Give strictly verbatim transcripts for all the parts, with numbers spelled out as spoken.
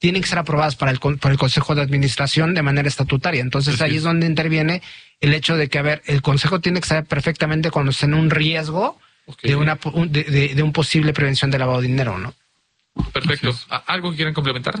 tienen que ser aprobadas para el, por el Consejo de Administración de manera estatutaria. Entonces sí, ahí es donde interviene el hecho de que, a ver, el Consejo tiene que saber perfectamente cuando está en un riesgo okay. de, una, de, de, de un posible prevención de lavado de dinero, ¿no? Perfecto. ¿Algo que quieran complementar?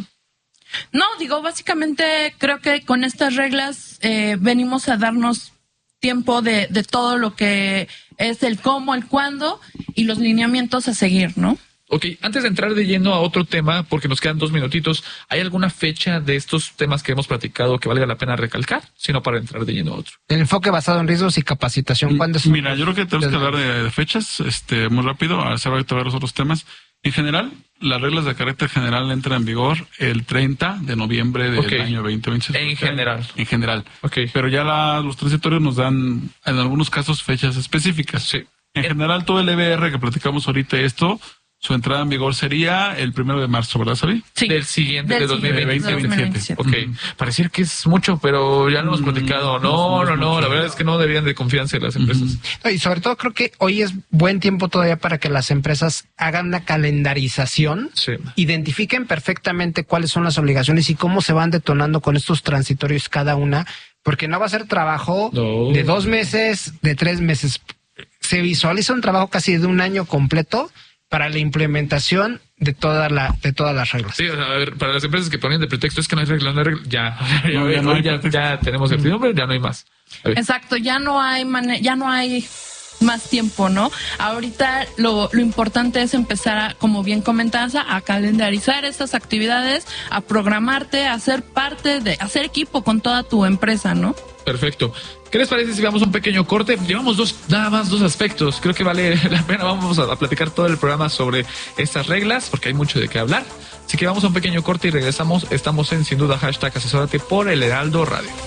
No, digo, básicamente creo que con estas reglas eh, venimos a darnos tiempo de, de todo lo que es el cómo, el cuándo y los lineamientos a seguir, ¿no? Ok, antes de entrar de lleno a otro tema, porque nos quedan dos minutitos, ¿hay alguna fecha de estos temas que hemos platicado que valga la pena recalcar? Sino para entrar de lleno a otro. El enfoque basado en riesgos y capacitación. ¿Cuándo es? Mira, yo creo que tenemos que hablar de, de fechas, este, muy rápido, a hacer ahorita ver los otros temas. En general, las reglas de carácter general entran en vigor el treinta de noviembre del okay. año veinte veinte. En general. En general. Okay. Pero ya la, los transitorios nos dan, en algunos casos, fechas específicas. Sí. En general, todo el E B R que platicamos ahorita, esto, su entrada en vigor sería el primero de marzo, ¿verdad, Sabi? Sí. Del siguiente, Del de dos mil veintisiete. dos mil veintisiete. Ok. Mm. Pareciera que es mucho, pero ya lo hemos platicado. No, no, no, no. La verdad es que no deberían de confianza en las empresas. Mm. Y sobre todo creo que hoy es buen tiempo todavía para que las empresas hagan una calendarización, sí. identifiquen perfectamente cuáles son las obligaciones y cómo se van detonando con estos transitorios cada una, porque no va a ser trabajo no. de dos meses, de tres meses. Se visualiza un trabajo casi de un año completo para la implementación de toda la de todas las reglas. Sí, o sea, a ver, para las empresas que ponen de pretexto es que no hay reglas, no hay reglas, ya, no, ya, no hay ya, ya tenemos el nombre, ya no hay más. Exacto, ya no hay mane- ya no hay más tiempo, ¿no? Ahorita lo, lo importante es empezar a, como bien comentabas, a calendarizar estas actividades, a programarte, a ser parte de, a hacer equipo con toda tu empresa, ¿no? Perfecto. ¿Qué les parece si vamos un pequeño corte? Llevamos dos, nada más dos aspectos. Creo que vale la pena. Vamos a, a platicar todo el programa sobre estas reglas, porque hay mucho de qué hablar. Así que vamos a un pequeño corte y regresamos. Estamos en Sin Duda, hashtag Asesórate por el Heraldo Radio.